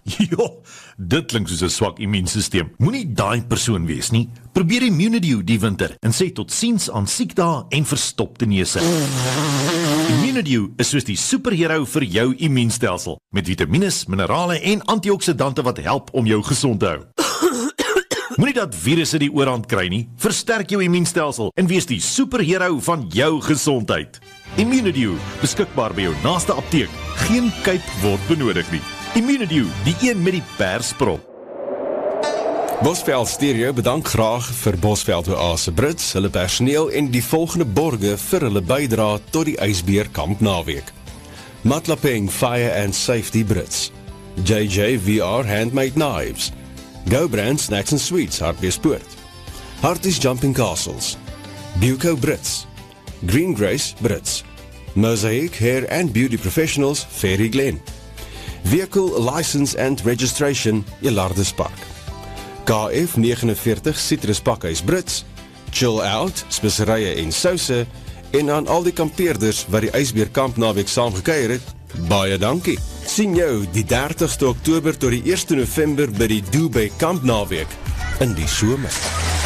Jo, dit klink soos 'n swak immuunstelsel. Moenie daai persoon wees nie. Probeer Immunedio die winter en sê totsiens aan siekdae en verstopte neuse. Immunedio is soos die superhero vir jou immuunstelsel, met vitamiene, minerale en antioksidante wat help om jou gesond te hou. Moenie dat virusse die oorhand kry nie. Versterk jou immuunstelsel en wees die superhero van jou gesondheid. Immunedio, beskikbaar by jou naaste apteek. Geen kuip word benodig nie. Immunedio, die een met die persprop. Bosveld Stereo bedank graag vir Bosveld Oase Brits, hulle personeel en die volgende borge vir hulle bydra tot die ysbeerkamp naweek. Matlapeng Fire and Safety Brits, JJ VR Handmade Knives, Go Brand Snacks and Sweets Hartbeespoort, Harties Jumping Castles, Buco Brits, Green Grace Brits, Mosaic Hair and Beauty Professionals Fairy Glen, Vehicle License and Registration Elardus Park, KF 49 Citrus Pakhuis Brits, Chill Out Speserye en Souse en aan al die kampeerders wat die ysbeerkamp naweek saamgekuier het, baie dankie. Sien jou die 30ste Oktober tot die 1 November by die Dubai Kamp naweek in die somer.